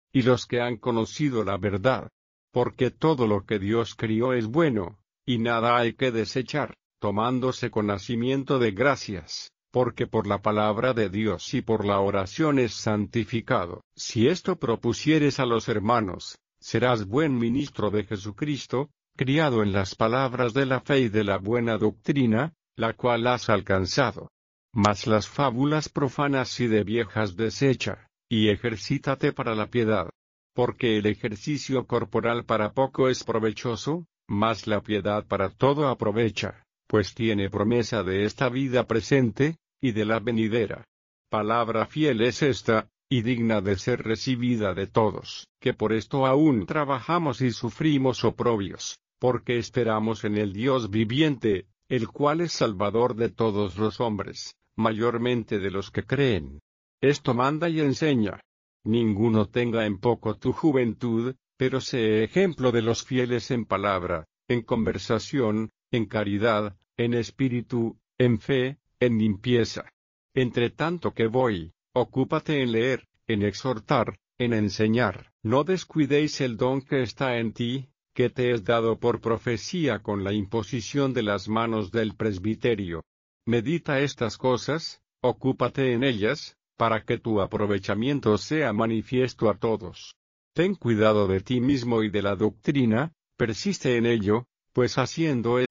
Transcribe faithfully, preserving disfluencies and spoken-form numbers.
y los que han conocido la verdad. Porque todo lo que Dios crió es bueno, y nada hay que desechar, tomándose con nacimiento de gracias, porque por la palabra de Dios y por la oración es santificado. Si esto propusieres a los hermanos, serás buen ministro de Jesucristo, criado en las palabras de la fe y de la buena doctrina, la cual has alcanzado. Mas las fábulas profanas y de viejas desecha, y ejercítate para la piedad. Porque el ejercicio corporal para poco es provechoso, mas la piedad para todo aprovecha, pues tiene promesa de esta vida presente, y de la venidera. Palabra fiel es esta, y digna de ser recibida de todos, que por esto aún trabajamos y sufrimos oprobios, porque esperamos en el Dios viviente, el cual es Salvador de todos los hombres, mayormente de los que creen. Esto manda y enseña. Ninguno tenga en poco tu juventud, pero sé ejemplo de los fieles en palabra, en conversación, en caridad, en espíritu, en fe, en limpieza. Entre tanto que voy, ocúpate en leer, en exhortar, en enseñar. No descuidéis el don que está en ti, que te es dado por profecía con la imposición de las manos del presbiterio. Medita estas cosas, ocúpate en ellas, para que tu aprovechamiento sea manifiesto a todos. Ten cuidado de ti mismo y de la doctrina, persiste en ello, pues haciendo